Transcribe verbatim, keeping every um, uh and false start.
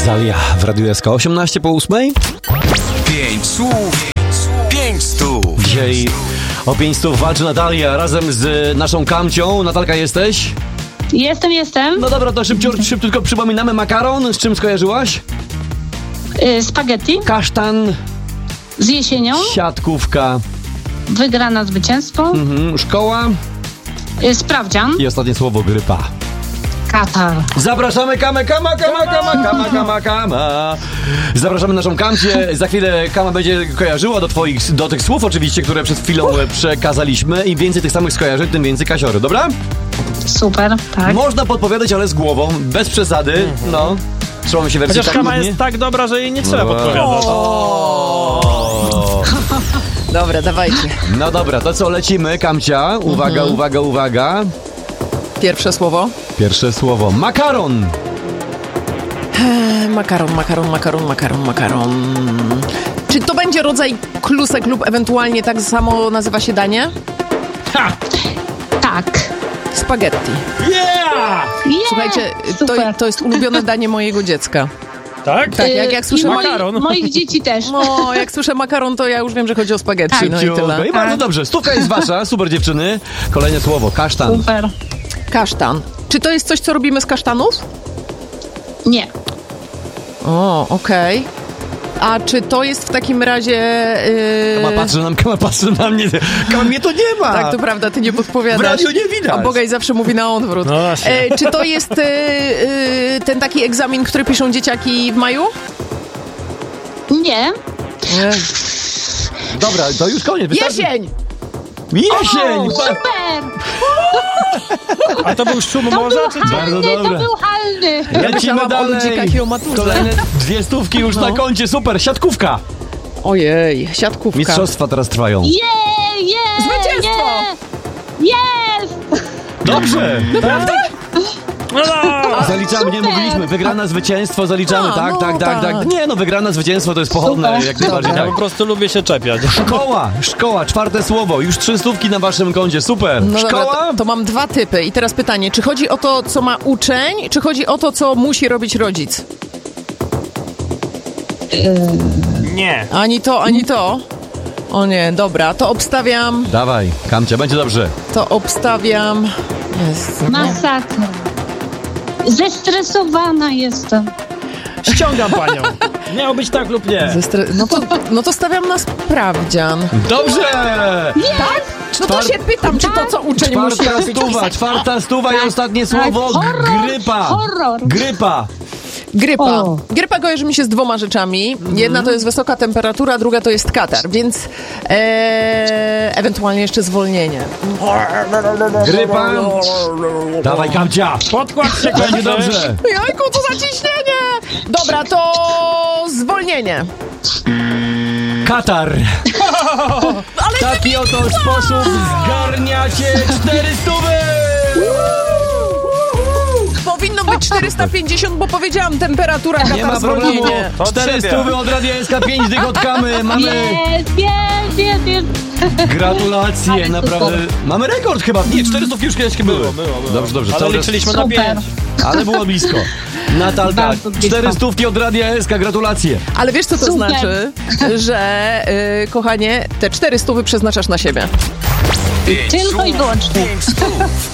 Zalia w Radiu S K. osiemnaście po ósmej. Pięć słów, pięć stów. Dzisiaj o pięć stów walczy Natalia razem z naszą Kamcią. Natalka, jesteś? Jestem, jestem. No dobra, to szybciutko, szybciutko przypominamy. Makaron, z czym skojarzyłaś? Y, spaghetti Kasztan, z jesienią. siatkówka, Wygrana zwycięstwo. mhm. Szkoła Y, sprawdzian. i ostatnie słowo grypa. Katar. Zapraszamy Kamę, Kama, Kama, Kama, Kama, Kama, Kama. Zapraszamy naszą Kamcię. Za chwilę Kama będzie kojarzyła do twoich, do tych słów oczywiście, które przed chwilą przekazaliśmy. Im więcej tych samych skojarzeń, tym więcej kasiory, dobra? Super, tak. Można podpowiadać, ale z głową, bez przesady. Mhm. No, trzymamy się wersji. Chociaż tak Kama ludnie. jest tak dobra, że jej nie trzeba No. podpowiadać. O. Dobra, dawajcie. No dobra, to co, lecimy, Kamcia. Uwaga, Mhm. uwaga, uwaga. Pierwsze słowo. Pierwsze słowo. Makaron. Eee, makaron, makaron, makaron, makaron, makaron. Czy to będzie rodzaj klusek lub ewentualnie tak samo nazywa się danie? Ha! Tak. Spaghetti. Yeah! Yeah! Słuchajcie, to, Super. to jest ulubione danie mojego dziecka. Tak? Tak, jak, jak słyszę I makaron. Moi, moich dzieci też. No, jak słyszę makaron, to ja już wiem, że chodzi o spaghetti, Tak. no i tyle. I bardzo dobrze. Stówka jest wasza. Super, dziewczyny. Kolejne słowo. Kasztan. Super. Kasztan. Czy to jest coś, co robimy z kasztanów? Nie. O, okej. A czy to jest w takim razie... Yy... Kama patrzy na mnie, Kama patrzy na mnie. Kama, mnie to nie ma. Tak, to prawda, ty nie podpowiadasz. W radiu nie widać. A Bogaj zawsze mówi na odwrót. No właśnie. E, czy to jest e, e, ten taki egzamin, który piszą dzieciaki w maju? Nie. Dobra, to już koniec. Wystarczy- Jesień! Jesień! O, super. A to był szum To morza, był czy co? Bardzo halny, to dobre. był halny. Lecimy myślałam o dalej. ludzikach i o maturze. Kolejne dwie stówki już No. na koncie. Super. Siatkówka. Ojej, siatkówka. Mistrzostwa teraz trwają. Je, je, Zwycięstwo! je. Jest! Dobrze. Naprawdę? No, no. Zaliczamy, nie Super. mówiliśmy. Wygrana zwycięstwo, zaliczamy. A, tak, no tak, tak, tak. tak. Nie no, wygrana zwycięstwo to jest pochodne. Super. Jak najbardziej Ja tak. po prostu lubię się czepiać. Szkoła, szkoła, czwarte słowo. Już trzy stówki na waszym koncie. Super. No dobra, Szkoła? to, to mam dwa typy. I teraz pytanie, czy chodzi o to, co ma uczeń, czy chodzi o to, co musi robić rodzic? Nie. Ani to, ani to. O nie, dobra, to obstawiam, Dawaj, Kamcia, będzie dobrze. to obstawiam... Jest, Masakra. Zestresowana jestem. Ściągam panią. Miało być tak lub nie. ze stre... no, to, no to stawiam na sprawdzian. Dobrze! No to się pytam, czy to, co uczeń musi Czwarta robić. stuwa, czwarta stuwa i ostatnie słowo. Horror, Grypa. horror. Grypa. Grypa. O. Grypa kojarzy mi się z dwoma rzeczami. Jedna to jest wysoka temperatura, druga to jest katar, więc e, ewentualnie jeszcze zwolnienie. Grypa. Dawaj, Kamcia. Podkład się Będzie kończy. dobrze. Jajku, co za ciśnienie! Dobra, to zwolnienie. Katar. W taki oto sposób zgarniacie cztery stówy. Powinno być czterysta pięćdziesiąt, bo powiedziałam temperatura, katar, Nie ma problemu. zwolnienie. Od Cztery siebie. stówy od Radia S K, pięć dych od Kamy. Mamy Jest, jest, jest, jest. gratulacje, Ale naprawdę. super. Mamy rekord chyba. Nie, cztery stówki już kiedyś były. Było, było, było. Dobrze, dobrze. Ale Cały czas- liczyliśmy na Super. pięć. Ale było blisko. Natalka, Bardzo blisko. cztery stówki od Radia S K, gratulacje. Ale wiesz, co to Super. znaczy? Że, y, kochanie, te cztery stówy przeznaczasz na siebie. Pięć Tylko i słów, wyłącznie. pięć stów.